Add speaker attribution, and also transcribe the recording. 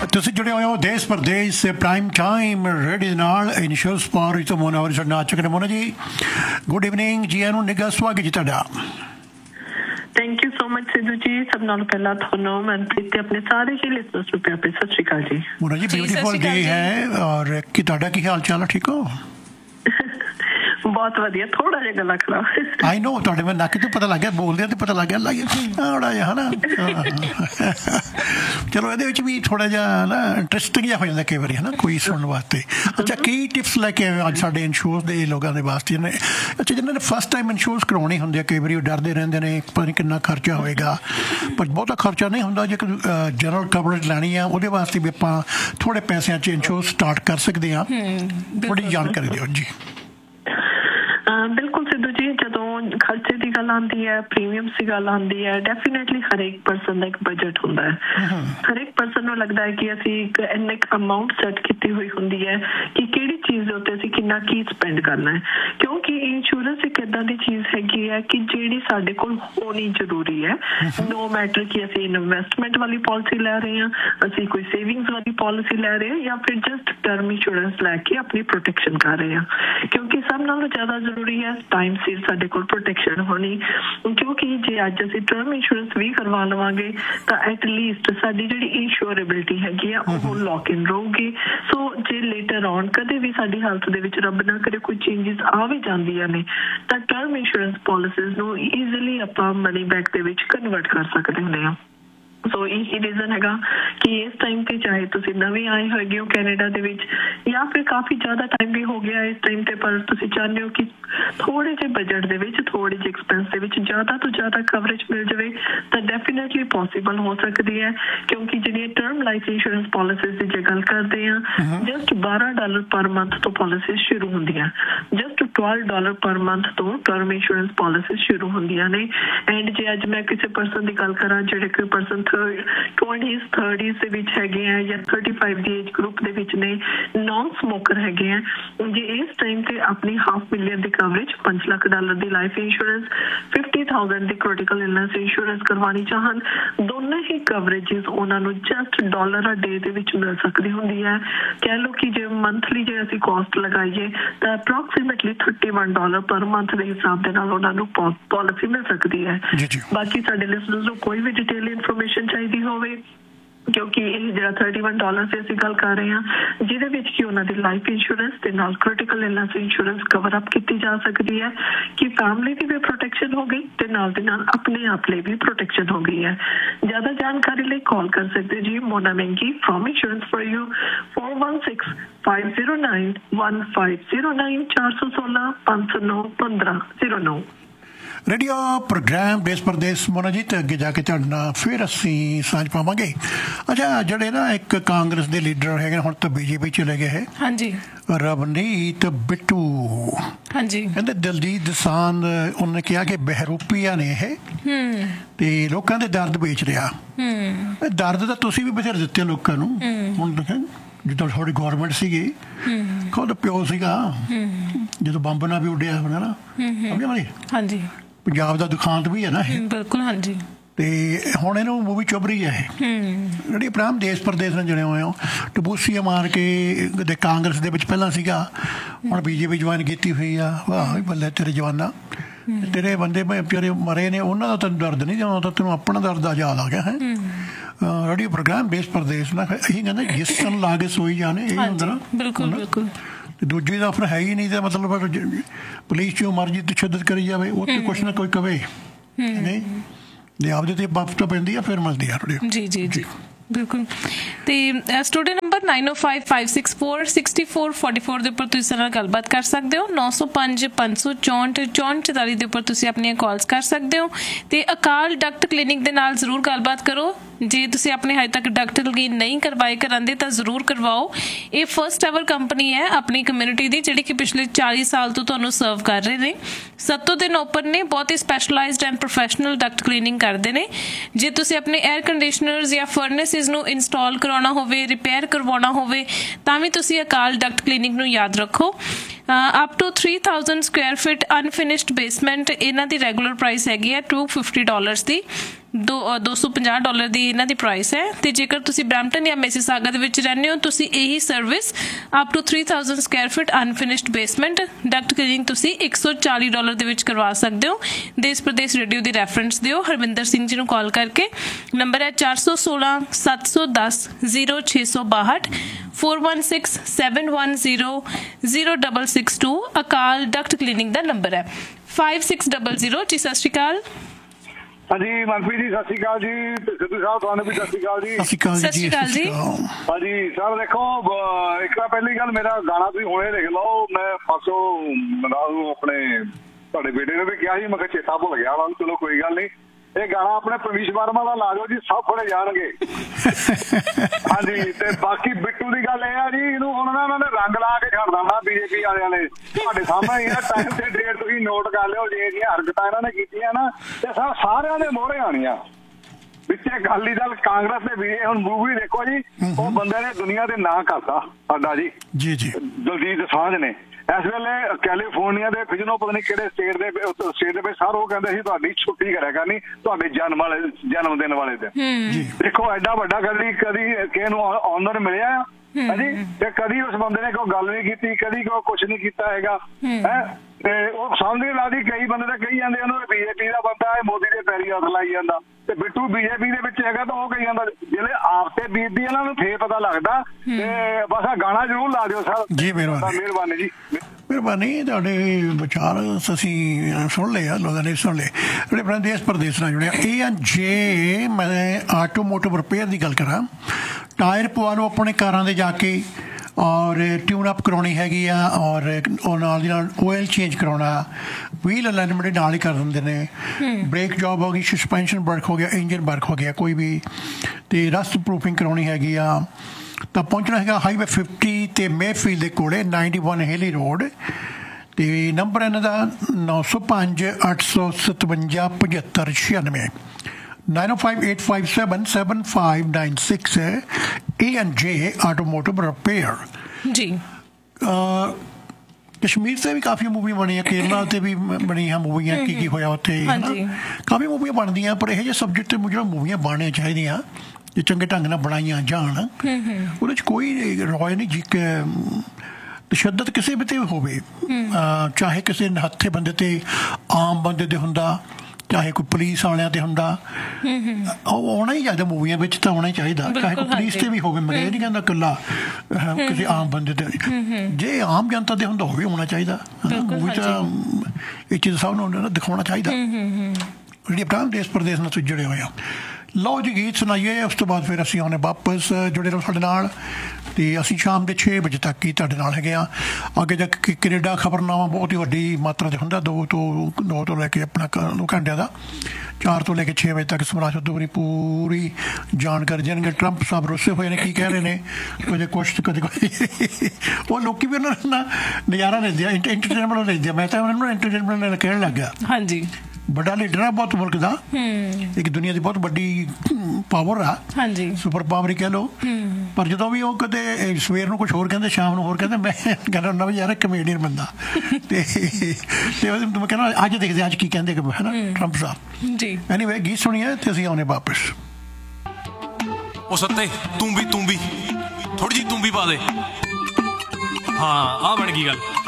Speaker 1: ਤੁਸੀਂ ਜੁੜੇ ਹੋਏ ਹੋ ਦੇਸ਼ ਪ੍ਰਦੇਸ਼ ਪ੍ਰਾਈਮ ਟਾਈਮ ਰੇਡੀਓ ਨਾਲ ਇੰਸ਼ੋਰੈਂਸ ਪਾਰ ਤੋਂ ਮੋਨਾ ਵਾਲੀ ਸਾਡੇ ਨਾਲ ਚੁੱਕੇ ਨੇ। ਮੋਨਾ ਜੀ ਗੁੱਡ ਇਵਨਿੰਗ ਜੀ, ਇਹਨੂੰ ਨਿੱਘਾ ਸਵਾਗਤ ਜੀ ਤੁਹਾਡਾ।
Speaker 2: Thank you so much Sidhu ji. ਸਭ ਨਾਲੋਂ ਪਹਿਲਾਂ ਤੁਹਾਨੂੰ ਮਨਪ੍ਰੀਤ ਤੇ ਆਪਣੇ ਸਾਰੇ ਹੀ ਲਿਸਨਰਸ ਨੂੰ ਪਿਆਰ ਭਰੀ ਸਤਿ ਸ਼੍ਰੀ ਅਕਾਲ ਜੀ।
Speaker 1: ਮੋਨਾ ਜੀ ਬਿਊਟੀਫੁਲ ਡੇ ਹੈ ਔਰ ਕੀ ਤੁਹਾਡਾ ਕੀ ਹਾਲ ਚਾਲ ਹੈ? ਠੀਕ ਹੋ?
Speaker 2: ਬਹੁਤ ਵਧੀਆ, ਥੋੜਾ ਜਿਹਾ ਗਲਾ ਖਰਾਬ।
Speaker 1: ਆਈ ਨੋ, ਤੁਹਾਡੇ ਮੈਂ ਨੱਕ ਤੋਂ ਪਤਾ ਲੱਗ ਗਿਆ, ਬੋਲਦੇ ਤੇ ਪਤਾ ਲੱਗ ਗਿਆ ਥੋੜਾ ਜਿਹਾ ਹਨਾ। ਚਲੋ ਇਹਦੇ ਵਿੱਚ ਵੀ ਥੋੜਾ ਜਿਹਾ ਨਾ ਇੰਟਰਸਟਿੰਗ ਜਿਹਾ ਹੋ ਜਾਂਦਾ ਕਈ ਵਾਰੀ ਹਨਾ ਕੋਈ ਸੁਣਨ ਵਾਸਤੇ। ਅੱਛਾ, ਕੀ ਟਿਪਸ ਲੈ ਕੇ ਆਏ ਅੱਜ ਸਾਡੇ ਇੰਸ਼ੋਰੈਂਸ ਦੇ ਲੋਕਾਂ ਦੇ ਵਾਸਤੇ? ਅੱਛਾ, ਜਿਹਨਾਂ ਨੇ ਫਸਟ ਟਾਈਮ ਇੰਸ਼ੋਰੈਂਸ ਕਰਵਾਉਣੀ ਹੁੰਦੀ ਹੈ, ਕਈ ਵਾਰੀ ਉਹ ਡਰਦੇ ਰਹਿੰਦੇ ਨੇ ਪਤਾ ਨਹੀਂ ਕਿੰਨਾ ਖਰਚਾ ਹੋਏਗਾ, ਪਰ ਬਹੁਤਾ ਖਰਚਾ ਨਹੀਂ ਹੁੰਦਾ। ਜੇ ਜਨਰਲ ਕਵਰੇਜ ਲੈਣੀ ਆ ਉਹਦੇ ਵਾਸਤੇ ਵੀ ਆਪਾਂ ਥੋੜੇ ਪੈਸਿਆਂ 'ਚ ਇੰਸ਼ੋਰੈਂਸ ਸਟਾਰਟ ਕਰ ਸਕਦੇ ਹਾਂ। ਥੋੜੀ ਜਾਣਕਾਰੀ ਦਿਓ ਜੀ।
Speaker 2: ਬਿਲਕੁਲ ਸਿੱਧੂ ਜੀ, ਜਦੋਂ ਖਰਚੇ ਦੀ ਗੱਲ ਆਉਂਦੀ ਹੈ, ਪ੍ਰੀਮੀਅਮਸ ਦੀ ਗੱਲ ਆਉਂਦੀ ਹੈ, ਡੈਫੀਨੇਟਲੀ ਹਰੇਕ ਪਰਸਨ ਦਾ ਇੱਕ ਬਜਟ ਹੁੰਦਾ ਹੈ। ਹਰੇਕ ਪਰਸਨ ਨੂੰ ਲੱਗਦਾ ਹੈ ਕਿ ਅਸੀਂ ਇੱਕ ਇੰਨਾ ਇੱਕ ਅਮਾਊਂਟ ਸੈੱਟ ਕੀਤੀ ਹੋਈ ਹੁੰਦੀ ਹੈ ਕਿ ਕਿਹੜੀ ਚੀਜ਼ ਦੇ ਉੱਤੇ ਅਸੀਂ ਕਿੰਨਾ ਕੀ ਸਪੈਂਡ ਕਰਨਾ ਹੈ, ਕਿਉਂਕਿ ਇੰਸ਼ੋਰੈਂਸ ਇੱਕ ਇੱਦਾਂ ਦੀ ਚੀਜ਼ ਹੈਗੀ ਹੈ ਕਿ ਜਿਹੜੀ ਸਾਡੇ ਕੋਲ ਹੋਣੀ ਜ਼ਰੂਰੀ ਹੈ। ਨੋ ਮੈਟਰ ਕਿ ਅਸੀਂ ਇਨਵੈਸਟਮੈਂਟ ਵਾਲੀ ਪਾਲਿਸੀ ਲੈ ਰਹੇ ਹਾਂ, ਅਸੀਂ ਕੋਈ ਸੇਵਿੰਗਸ ਵਾਲੀ ਪਾਲਿਸੀ ਲੈ ਰਹੇ ਹਾਂ ਜਾਂ ਫਿਰ ਜਸਟ ਟਰਮ ਇੰਸ਼ੋਰੈਂਸ ਲੈ ਕੇ ਆਪਣੀ ਪ੍ਰੋਟੈਕਸ਼ਨ ਕਰ ਰਹੇ ਹਾਂ, ਕਿਉਂਕਿ ਸਭ ਨਾਲੋਂ ਜ਼ਿਆਦਾ ਜ਼ਰੂਰੀ ਹੈ ਟਾਈਮ ਸਿਰ ਸਾਡੇ ਕੋਲ ਪ੍ਰੋਟੈਕਸ਼ਨ ਹੋਣੀ। ਕਿਉਂਕਿ ਜੇ ਅੱਜ ਅਸੀਂ ਟਰਮ ਇੰਸ਼ੋਰੈਂਸ ਵੀ ਕਰਵਾ ਲਵਾਂਗੇ ਤਾਂ ਐਟਲੀਸਟ ਸਾਡੀ ਜਿਹੜੀ ਇੰਸ਼ੋਰੇਬਿਲਟੀ ਹੈਗੀ ਆ ਉਹ ਲੌਕ ਇਨ ਰਹੂਗੀ। ਸੋ ਜੇ ਲੇਟਰ ਔਨ ਕਦੇ ਵੀ ਸਾਡੀ ਹਾਲਤ ਦੇ ਵਿੱਚ ਰੱਬ ਨਾ ਕਰੇ ਕੋਈ ਚੇਂਜਿਸ ਆ ਵੀ ਜਾਂਦੀਆਂ ਨੇ ਤਾਂ ਟਰਮ ਇੰਸ਼ੋਰੈਂਸ ਪਾਲਿਸੀਜ਼ ਨੂੰ ਈਜ਼ੀਲੀ ਆਪਾਂ ਮਨੀ ਬੈਕ ਦੇ ਵਿੱਚ ਕਨਵਰਟ ਕਰ ਸਕਦੇ ਹੁੰਦੇ ਹਾਂ। ਸੋ ਇਹੀ ਰੀਜ਼ਨ ਹੈਗਾ ਕਿ ਇਸ ਟਾਈਮ ਤੇ ਚਾਹੇ ਤੁਸੀਂ ਨਵੇਂ ਆਏ ਹੋਏਗੇ ਹੋ ਕੈਨੇਡਾ ਦੇ ਵਿੱਚ ਜਾਂ ਫਿਰ ਕਾਫੀ ਜ਼ਿਆਦਾ ਟਾਈਮ ਵੀ ਹੋ ਗਿਆ ਇਸ ਟਾਈਮ ਤੇ, ਪਰ ਤੁਸੀਂ ਚਾਹੁੰਦੇ ਹੋ ਕਿ ਥੋੜੇ ਜਿਹੇ ਬਜਟ ਦੇ ਵਿੱਚ ਥੋੜੇ ਜਿਹੇ ਐਕਸਪੈਂਸ ਦੇ ਵਿੱਚ ਜ਼ਿਆਦਾ ਤੋਂ ਜ਼ਿਆਦਾ ਕਵਰੇਜ ਮਿਲ ਜਾਵੇ ਤਾਂ ਡੈਫੀਨੇਟਲੀ ਪੋਸੀਬਲ ਹੋ ਸਕਦੀ ਹੈ। ਕਿਉਂਕਿ ਜਿਹੜੀਆਂ ਟਰਮ ਲਾਈਫ ਇੰਸ਼ੋਰੈਂਸ ਪਾਲਿਸੀਜ਼ ਦੀ ਜੇ ਗੱਲ ਕਰਦੇ ਹਾਂ, ਜਸਟ $12 ਪਰ ਮੰਥ ਤੋਂ ਪਾਲਿਸੀਜ਼ ਸ਼ੁਰੂ ਹੁੰਦੀਆਂ, ਜਸਟ $12 ਪਰ ਮੰਥ ਤੋਂ ਟਰਮ ਇੰਸ਼ੋਰੈਂਸ ਪਾਲਿਸੀਜ਼ ਸ਼ੁਰੂ ਹੁੰਦੀਆਂ ਨੇ। ਐਂਡ ਜੇ ਅੱਜ ਮੈਂ ਕਿਸੇ ਪਰਸਨ ਦੀ ਗੱਲ ਕਰਾਂ ਜਿਹੜੇ ਕੋਈ ਪਰਸਨ 20s 30s ਦੇ ਵਿੱਚ ਹੈਗੇ ਆ ਜਾਂ 35 ਦੀ ਏਜ ਗਰੁੱਪ ਦੇ ਵਿੱਚ ਨੇ, ਨੌਨ ਸਮੋਕਰ ਹੈਗੇ ਆ, ਜੇ ਇਸ ਟਾਈਮ ਤੇ ਆਪਣੀ $500,000 ਦੀ ਕਵਰੇਜ, $5 ਲੱਖ ਦੀ ਲਾਈਫ ਇੰਸ਼ੋਰੈਂਸ, 50,000 ਦੀ ਕ੍ਰਿਟੀਕਲ ਇਲਨੈਸ ਇੰਸ਼ੋਰੈਂਸ ਕਰਵਾਉਣੀ ਚਾਹਣ, ਦੋਨੋਂ ਹੀ ਕਵਰੇजेस ਉਹਨਾਂ ਨੂੰ ਜਸਟ $1 ਡੇ ਦੇ ਵਿੱਚ ਮਿਲ ਸਕਦੀ ਹੁੰਦੀ ਹੈ। ਕਹਿ ਲਓ ਕਿ ਜੇ ਮੰਥਲੀ ਜੇ ਅਸੀਂ ਕਾਸਟ ਲਗਾਈਏ ਤਾਂ ਅਪਰੋਕਸੀਮੇਟਲੀ $31 ਪਰ ਮੰਥ ਦੇ ਹਿਸਾਬ ਦੇ ਨਾਲ ਉਹਨਾਂ ਨੂੰ ਪਾਲਿਸੀ ਮਿਲ ਸਕਦੀ ਹੈ। ਬਾਕੀ ਸਾਡੇ ਲਿਸਨਰਸ ਨੂੰ ਕੋਈ ਵੀ ਡਿਟੇਲ ਇਨਫੋਰਮੇਸ਼ਨ ਚਾਹੀਦੀ ਹੋਵੇ, ਕਿਉਂਕਿ ਇਹ ਜਿਹੜਾ $31 ਦੀ ਅਸੀਂ ਗੱਲ ਕਰ ਰਹੇ ਹਾਂ ਜਿਹਦੇ ਵਿੱਚ ਕਿ ਉਹਨਾਂ ਦੀ ਲਾਈਫ ਇੰਸ਼ੋਰੈਂਸ ਦੇ ਨਾਲ critical illness insurance cover up ਕੀਤੀ ਜਾ ਸਕਦੀ ਹੈ ਕਿ ਫੈਮਿਲੀ ਦੀ ਵੀ ਪ੍ਰੋਟੈਕਸ਼ਨ ਹੋ ਗਈ ਤੇ ਨਾਲ ਦੇ ਨਾਲ ਆਪਣੇ ਆਪ ਲਈ ਵੀ ਪ੍ਰੋਟੈਕਸ਼ਨ ਹੋ ਗਈ ਹੈ। ਜ਼ਿਆਦਾ ਜਾਣਕਾਰੀ ਲਈ ਕਾਲ ਕਰ ਸਕਦੇ ਜੀ ਮੋਨਾ ਮੈਂਗੀ from insurance for you 4165091509 416 509 1509।
Speaker 1: Radio programme ਦੇਸ਼ ਪ੍ਰਦੇਸ਼ ਮੋਨਾ ਜੀ, ਤੇ ਅੱਗੇ ਜਾ ਕੇ ਤੁਹਾਡੇ ਨਾਲ ਫਿਰ ਅਸੀਂ ਸਾਂਝ ਪਾਵਾਂਗੇ। ਅੱਛਾ, ਜਿਹੜੇ ਨਾ ਇੱਕ ਕਾਂਗਰਸ ਦੇ ਲੀਡਰ ਹੈਗੇ ਹੁਣ ਤਾਂ BJP ਚਲੇ ਗਏ ਹੈ, ਹਾਂਜੀ, ਰਵਨੀਤ ਬਿੱਟੂ, ਹਾਂਜੀ, ਕਹਿੰਦੇ ਦਲਜੀਤ ਦੋਸਾਂਝ ਉਹਨੇ ਕਿਹਾ ਕਿ ਬਹਿਰੂਪੀਆ ਨੇ ਇਹ ਤੇ ਲੋਕਾਂ ਦੇ ਦਰਦ ਵੇਚ ਰਿਹਾ। ਦਰਦ ਤਾਂ ਤੁਸੀਂ ਵੀ ਬਥੇਰੇ ਦਿੱਤੇ ਲੋਕਾਂ ਨੂੰ। ਹੁਣ ਜਿੱਦਾਂ ਤੁਹਾਡੀ ਗੌਰਮੈਂਟ ਸੀਗੀ, ਖੁਦ ਪਿਓ ਸੀਗਾ ਜਦੋਂ ਬੰਬ ਨਾਲ ਵੀ ਉੱਡਿਆ ਹੋਣਾ ਨਾ, ਹਾਂਜੀ, ਪੰਜਾਬ ਦਾ ਦੁਖਾਂਤ ਵੀ ਹੈ ਨਾ ਇਹ, ਬਿਲਕੁਲ, ਹਾਂਜੀ। ਤੇ ਹੁਣ ਇਹਨੂੰ ਮੂਵੀ ਚੁੱਭ ਰਹੀ ਹੈ ਜਿਹੜੀ ਆਪਣਾ ਦੇਸ਼ ਪ੍ਰਦੇਸ਼ ਨਾਲ ਜੁੜੇ ਹੋਏ ਹੋ, ਟਪੂਸੀਆਂ ਮਾਰ ਕੇ ਕਦੇ ਕਾਂਗਰਸ ਦੇ ਵਿੱਚ ਪਹਿਲਾਂ ਸੀਗਾ, ਹੁਣ BJP ਜੁਆਇਨ ਕੀਤੀ ਹੋਈ ਆ। ਵਾਹ ਬੱਲੇ ਤੇਰੇ ਜਵਾਨਾਂ, ਤੇਰੇ ਬੰਦੇ ਵਿਚਾਰੇ ਮਰੇ ਨੇ, ਉਹਨਾਂ ਦਾ ਤੈਨੂੰ ਦਰਦ ਨਹੀਂ ਜਾਂਦਾ, ਤਾਂ ਤੈਨੂੰ ਆਪਣਾ ਦਰਦ ਦਾ ਯਾਦ ਆ ਗਿਆ ਹੈ। ਰੇਡੀਓ ਪ੍ਰੋਗਰਾਮ ਦੇਸ਼ ਪ੍ਰਦੇਸ਼ ਨਾਲ ਇਹੀ ਕਹਿੰਦਾ ਜਿਸ ਤਰ੍ਹਾਂ ਲਾ ਕੇ ਸੋਈ ਜਾਣੇ, ਇਹ ਹੁੰਦਾ ਨਾ, ਬਿਲਕੁਲ ਬਿਲਕੁਲ। ਦੂਜੀ ਦਾ ਫਿਰ ਹੈ ਹੀ ਨਹੀਂ, ਤਾਂ ਮਤਲਬ ਪੁਲਿਸ ਜੋ ਮਰਜ਼ੀ ਤਸ਼ੱਦਦ ਕਰੀ ਜਾਵੇ ਉਹ ਤੇ ਕੁਛ ਨਾ ਕੋਈ ਕਵੇ ਨਹੀਂ, ਜੇ ਆਪਦੇ ਤੇ ਬਾਫਤਾ ਪੈਂਦੀ ਆ ਫਿਰ ਮਸਦੀ ਆ। ਜੀ ਜੀ ਜੀ ਬਿਲਕੁਲ। ਤੇ ਸਟੂਡੀਓ ਨੰਬਰ 9055646444 ਦੇ ਉੱਪਰ ਤੁਸੀਂ ਸਾਡੇ ਨਾਲ ਗੱਲਬਾਤ ਕਰ ਸਕਦੇ ਹੋ। 9055646444 ਦੇ ਉੱਪਰ ਤੁਸੀਂ ਆਪਣੀਆਂ ਕਾਲਸ ਕਰ ਸਕਦੇ ਹੋ। ਤੇ ਅਕਾਲ ਡਕਟ ਕਲੀਨਿਕ ਦੇ ਨਾਲ ਜ਼ਰੂਰ ਗੱਲਬਾਤ ਕਰੋ। ਜੇ ਤੁਸੀਂ ਆਪਣੇ ਹਜੇ ਤੱਕ ਡਕਟ ਲਗੀਨ ਨਹੀਂ ਕਰਵਾਏ ਕਰਾਂਦੇ ਤਾਂ ਜ਼ਰੂਰ ਕਰਵਾਓ। ਇਹ ਫਸਟ ਐਵਰ ਕੰਪਨੀ ਹੈ ਆਪਣੀ ਕਮਿਊਨਿਟੀ ਦੀ ਜਿਹੜੀ ਕਿ ਪਿਛਲੇ 40 ਸਾਲ ਤੋਂ ਤੁਹਾਨੂੰ ਸਰਵ ਕਰ ਰਹੇ ਨੇ। 7 ਦਿਨ ਓਪਨ ਨੇ, ਬਹੁਤ ਹੀ specialised and professional Duckett cleaning ਕਰਦੇ ਨੇ। ਜੇ ਤੁਸੀਂ ਆਪਣੇ 에ਅਰ ਕੰਡੀਸ਼ਨਰਸ ਜਾਂ ਫਰਨੈਸਿਸ ਨੂੰ ਇੰਸਟਾਲ ਕਰਵਾਉਣਾ ਹੋਵੇ, ਰਿਪੇਅਰ ਕਰਵਾਉਣਾ ਹੋਵੇ ਤਾਂ ਵੀ ਤੁਸੀਂ ਅਕਾਲ ਡਕਟ ਕਲੀਨਿਕ ਨੂੰ ਯਾਦ ਰੱਖੋ। Up to 3000 Square fit unfinished basement ਇਹਨਾਂ ਦੀ ਰੈਗੂਲਰ ਪ੍ਰਾਈਸ ਹੈਗੀ ਹੈ $250 ਦੀ।
Speaker 3: $250 ਦੀ ਇਹਨਾਂ ਦੀ ਪ੍ਰਾਈਸ ਹੈ। ਅਤੇ ਜੇਕਰ ਤੁਸੀਂ ਬਰੈਂਪਟਨ ਜਾਂ ਮਿਸੀਸਾਗਾ ਦੇ ਵਿੱਚ ਰਹਿੰਦੇ ਹੋ, ਤੁਸੀਂ ਇਹੀ service up to 3000 Square feet unfinished basement Duckett cleaning ਤੁਸੀਂ $140 ਦੇ ਵਿੱਚ ਕਰਵਾ ਸਕਦੇ ਹੋ। ਦੇਸ਼ ਪ੍ਰਦੇਸ਼ ਰੇਡੀਓ ਦੀ ਰੈਫਰੈਂਸ ਦਿਓ, ਹਰਵਿੰਦਰ ਸਿੰਘ ਜੀ ਨੂੰ ਕਾਲ ਕਰਕੇ। ਨੰਬਰ ਹੈ 416 710 0662 416-710-0662। ਅਕਾਲ ਡਕਟ ਕਲੀਨਿੰਗ ਦਾ ਨੰਬਰ ਹੈ 5600 ਜੀ। ਸਤਿ ਸ਼੍ਰੀ ਅਕਾਲ।
Speaker 4: ਹਾਂਜੀ ਮਨਪ੍ਰੀਤ ਜੀ, ਸਤਿ ਸ਼੍ਰੀ ਅਕਾਲ ਜੀ। ਸਿੱਧੂ ਸਾਹਿਬ ਤੁਹਾਨੂੰ ਵੀ ਸਤਿ ਸ਼੍ਰੀ ਅਕਾਲ ਜੀ।
Speaker 3: ਸਤਿ ਸ਼੍ਰੀ ਅਕਾਲ ਜੀ।
Speaker 4: ਹਾਂਜੀ ਸਰ, ਦੇਖੋ ਇੱਕ ਤਾਂ ਪਹਿਲੀ ਗੱਲ, ਮੇਰਾ ਗਾਣਾ ਤੁਸੀਂ ਹੁਣੇ ਲਿਖ ਲਓ। ਮੈਂ ਪਰਸੋਂ ਆਪਣੇ ਤੁਹਾਡੇ ਬੇਟੇ ਨੂੰ ਵੀ ਕਿਹਾ ਸੀ, ਮੈਂ ਕਿਹਾ ਚੇਤਾ ਭੁੱਲ ਗਿਆ ਵਾ। ਚਲੋ ਕੋਈ ਗੱਲ ਨਹੀਂ, ਇਹ ਗਾਣਾ ਆਪਣੇ ਪ੍ਰਵੀਸ਼ ਵਰਮਾ ਦਾ ਲਾ ਦਿਓ ਜੀ, ਸਭ ਫੜੇ ਜਾਣਗੇ। ਹਾਂਜੀ, ਤੇ ਬਾਕੀ ਬਿੱਟੂ ਦੀ ਗੱਲ ਇਹ ਆ ਜੀ, ਇਹਨੂੰ ਹੁਣ ਨਾ ਉਹਨਾਂ ਨੇ ਰੰਗ ਲਾ ਕੇ ਛੱਡ ਦੇਣਾ BJP ਵਾਲਿਆਂ ਨੇ। ਤੁਹਾਡੇ ਸਾਹਮਣੇ ਇਹ ਟਾਈਮ ਤੇ ਡੇਟ ਤੁਸੀਂ ਨੋਟ ਕਰ ਲਿਓ। ਜੇ ਇਹਦੀਆਂ ਹਰਕਤਾਂ ਇਹਨਾਂ ਨੇ ਕੀਤੀਆਂ ਨਾ, ਤੇ ਸਾਰਿਆਂ ਦੇ ਮੋਹਰੇ ਆਣੀਆਂ। ਵਿੱਚੇ ਅਕਾਲੀ ਦਲ, ਕਾਂਗਰਸ ਦੇ ਵੀ। ਹੁਣ ਮੂਵੀ ਦੇਖੋ ਜੀ, ਉਹ ਬੰਦੇ ਨੇ ਦੁਨੀਆ ਦੇ ਨਾਂ ਕਰਤਾ ਸਾਡਾ ਜੀ ਦਲਜੀਤ ਦੋਸਾਂਝ ਨੇ। ਇਸ ਵੇਲੇ ਕੈਲੀਫੋਰਨੀਆ ਦੇ ਫਿਜਨੋ ਪਤਾ ਨਹੀਂ ਕਿਹੜੇ ਸਟੇਟ ਦੇ ਵਿੱਚ ਸਰ ਉਹ ਕਹਿੰਦੇ ਸੀ ਤੁਹਾਡੀ ਛੁੱਟੀ ਕਰਿਆ ਕਰਨੀ ਤੁਹਾਡੇ ਜਨਮ ਦਿਨ ਵਾਲੇ ਦਿਨ। ਦੇਖੋ ਐਡਾ ਵੱਡਾ ਕਦੀ ਕਿਸੇ ਨੂੰ ਆਨਰ ਮਿਲਿਆ ਹਾਂਜੀ, ਤੇ ਕਦੀ ਉਸ ਬੰਦੇ ਨੇ ਕੋਈ ਗੱਲ ਨਹੀਂ ਕੀਤੀ, ਕਦੀ ਕੋਈ ਕੁਛ ਨਹੀਂ ਕੀਤਾ ਹੈਗਾ ਹੈ। ਤੇ ਉਹ ਸਮਝ ਨਹੀਂ ਲੱਗਦੀ, ਕਈ ਬੰਦੇ ਤਾਂ ਕਹੀ ਜਾਂਦੇ ਉਹਨੂੰ BJP ਦਾ ਬੰਦਾ ਹੈ, ਮੋਦੀ ਦੇ ਪੈਰੀ ਹੱਥ ਲਾਈ ਜਾਂਦਾ। ਤੇ ਬਿੱਟੂ BJP ਦੇ ਵਿੱਚ ਹੈਗਾ ਤਾਂ ਉਹ ਕਹੀ ਜਾਂਦਾ। ਜਿਹੜੇ ਆਪ ਤੇ ਬੀਤਦੀ ਇਹਨਾਂ ਨੂੰ ਫੇਰ ਪਤਾ ਲੱਗਦਾ। ਤੇ ਬਸ ਆ ਗਾਣਾ ਜ਼ਰੂਰ ਲਾ ਦਿਓ ਸਰ ਜੀ। ਮਿਹਰਬਾਨੀ ਜੀ।
Speaker 1: ਮਿਹਰਬਾਨੀ। ਤੁਹਾਡੇ ਵਿਚਾਰ ਅਸੀਂ ਸੁਣ ਲਏ ਆ, ਲੋਕਾਂ ਨੇ ਸੁਣ ਲਏ। ਜਿਹੜੇ ਆਪਣੇ ਦੇਸ਼ ਪ੍ਰਦੇਸ਼ ਨਾਲ ਜੁੜਿਆ ਜੇ ਮੈਂ ਆਟੋਮੋਟਿਵ ਰਿਪੇਅਰ ਦੀ ਗੱਲ ਕਰਾਂ, ਟਾਇਰ ਪਵਾ ਲਓ ਆਪਣੇ ਕਾਰਾਂ ਦੇ ਜਾ ਕੇ, ਔਰ ਟਿਊਨ ਅਪ ਕਰਾਉਣੀ ਹੈਗੀ ਆ, ਔਰ ਉਹ ਨਾਲ ਦੀ ਨਾਲ ਓਇਲ ਚੇਂਜ ਕਰਾਉਣਾ, ਵੀਲ ਅਲਾਈਨਮੈਂਟ ਨਾਲ ਹੀ ਕਰ ਦਿੰਦੇ ਨੇ। ਬ੍ਰੇਕ ਜੋਬ ਹੋ ਗਈ, ਸਸਪੈਂਸ਼ਨ ਵਰਕ ਹੋ ਗਿਆ, ਇੰਜਨ ਵਰਕ ਹੋ ਗਿਆ ਕੋਈ ਵੀ, ਅਤੇ ਰਸਟ ਪ੍ਰੂਫਿੰਗ ਕਰਾਉਣੀ ਹੈਗੀ ਆ, ਤਾਂ ਪਹੁੰਚਣਾ ਹੈਗਾ ਹਾਈਵੇ 50 ਤੇ ਮੇਫੀਲਡ ਦੇ ਕੋਲ 91 ਹੇਲੀ ਰੋਡ। ਅਤੇ ਨੰਬਰ ਇਹਨਾਂ ਦਾ 905 857 7596 905-857-7596 ਹੈ। A&J ਆਟੋਮੋਟਿਵ ਰਿਪੇਅਰ
Speaker 3: ਜੀ।
Speaker 1: ਕਸ਼ਮੀਰ 'ਤੇ ਵੀ ਕਾਫੀ ਮੂਵੀ ਬਣੀ ਹੈ, ਕੇਰਲਾ 'ਤੇ ਵੀ ਬਣੀਆਂ ਮੂਵੀਆਂ, ਕੀ ਹੋਇਆ ਉੱਥੇ ਕਾਫੀ ਮੂਵੀਆਂ ਬਣਦੀਆਂ। ਪਰ ਇਹੋ ਜਿਹੇ ਸਬਜੈਕਟ 'ਤੇ ਜਿਹੜਾ ਮੂਵੀਆਂ ਬਣਨੀਆਂ ਚਾਹੀਦੀਆਂ ਜੇ ਚੰਗੇ ਢੰਗ ਨਾਲ ਬਣਾਈਆਂ ਜਾਣ। ਉਹਦੇ 'ਚ ਕੋਈ ਰੋਏ ਨਹੀਂ ਜੀ ਕਿ ਤਸ਼ੱਦਦ ਕਿਸੇ ਵੀ 'ਤੇ ਹੋਵੇ, ਚਾਹੇ ਕਿਸੇ ਹੱਥੇ ਬੰਦੇ 'ਤੇ, ਆਮ ਬੰਦੇ 'ਤੇ ਹੁੰਦਾ, ਚਾਹੇ ਕੋਈ ਪੁਲਿਸ ਵਾਲਿਆਂ 'ਤੇ ਹੁੰਦਾ। ਉਹ ਆਉਣਾ ਹੀ ਚਾਹੀਦਾ ਮੂਵੀਆਂ ਵਿੱਚ, ਤਾਂ ਆਉਣਾ ਹੀ ਚਾਹੀਦਾ, ਚਾਹੇ ਕੋਈ ਪੁਲਿਸ 'ਤੇ ਵੀ ਹੋਵੇ। ਮੈਂ ਇਹ ਨਹੀਂ ਕਹਿੰਦਾ ਇਕੱਲਾ ਕਿਸੇ ਆਮ ਬੰਦੇ 'ਤੇ। ਜੇ ਆਮ ਜਨਤਾ 'ਤੇ ਹੁੰਦਾ ਹੋਵੇ, ਆਉਣਾ ਚਾਹੀਦਾ ਮੂਵੀ 'ਚ। ਇਹ ਚੀਜ਼ ਸਭ ਨੂੰ ਦਿਖਾਉਣਾ ਚਾਹੀਦਾ, ਜਿਹੜੀ ਆਪਣਾ ਦੇਸ਼ ਪ੍ਰਦੇਸ਼ ਨਾਲ ਤੁਸੀਂ ਜੁੜੇ ਹੋਏ ਆ। ਲਓ ਜੀ, ਗੀਤ ਸੁਣਾਈਏ, ਉਸ ਤੋਂ ਬਾਅਦ ਫਿਰ ਅਸੀਂ ਆਉਣੇ ਵਾਪਸ। ਜੁੜੇ ਰਹੋ ਸਾਡੇ ਨਾਲ, ਅਤੇ ਅਸੀਂ ਸ਼ਾਮ ਦੇ 6 ਵਜੇ ਤੱਕ ਹੀ ਤੁਹਾਡੇ ਨਾਲ ਹੈਗੇ ਆ। ਅੱਗੇ ਜਾ ਕੇ ਕੈਨੇਡਾ ਖਬਰਨਾਮਾ ਬਹੁਤ ਹੀ ਵੱਡੀ ਮਾਤਰਾ 'ਚ ਹੁੰਦਾ, 2 ਤੋਂ ਲੈ ਕੇ ਆਪਣਾ 2 ਘੰਟਿਆਂ ਦਾ, 4 ਤੋਂ ਲੈ ਕੇ 6 ਵਜੇ ਤੱਕ ਸਮਰਾਜ ਉਦੋਂ ਦੀ ਪੂਰੀ ਜਾਣਕਾਰੀ ਦੇਣਗੇ। ਟਰੰਪ ਸਾਹਿਬ ਰੁੱਸੇ ਹੋਏ ਨੇ, ਕੀ ਕਹਿ ਰਹੇ ਨੇ, ਕਦੇ ਕੁਛ ਕਦੇ ਉਹ ਲੋਕੀ ਵੀ ਉਹਨਾਂ ਨਾਲ ਨਜ਼ਾਰਾ ਲੈਂਦੇ ਆ, ਐਂਟਰਟੇਨਮੈਂਟ ਲੈਂਦੇ ਆ। ਮੈਂ ਤਾਂ ਉਹਨਾਂ ਨੂੰ ਐਂਟਰਟੇਨਮੈਂਟ ਕਹਿਣ ਲੱਗ ਗਿਆ। ਹਾਂਜੀ, ਵੱਡਾ ਲੀਡਰ ਆ ਬਹੁਤ ਮੁਲਕ ਦਾ, ਇੱਕ ਦੁਨੀਆ ਦੀ ਬਹੁਤ ਵੱਡੀ ਪਾਵਰ ਆ, ਸੁਪਰ ਪਾਵਰ ਹੀ ਕਹਿ ਲਓ। ਪਰ ਜਦੋਂ ਵੀ ਉਹ ਕਦੇ ਸਵੇਰ ਨੂੰ ਕੁਛ ਹੋਰ ਕਹਿੰਦੇ, ਸ਼ਾਮ ਨੂੰ ਹੋਰ ਕਹਿੰਦੇ, ਮੈਂ ਕਹਿੰਦਾ ਹੁੰਦਾ ਵੀ ਯਾਰ ਕਮੇਡੀਅਨ ਬੰਦਾ। ਤੇ ਮੈਂ ਕਹਿੰਦਾ ਅੱਜ ਦੇਖਦੇ ਅੱਜ ਕੀ ਕਹਿੰਦੇ ਹੈ ਨਾ ਟਰੰਪ ਸਾਹਿਬ ਜੀ। ਐਨੀਵੇ ਗੀਤ ਸੁਣੀਏ ਤੇ ਅਸੀਂ ਆਉਣੇ ਵਾਪਸ।
Speaker 5: ਉਹ ਸੱਤੇ ਤੂੰ ਵੀ ਥੋੜੀ ਜਿਹੀ ਤੂੰ ਵੀ ਪਾ ਦੇ। ਹਾਂ, ਆਹ ਬਣ ਗਈ ਗੱਲ।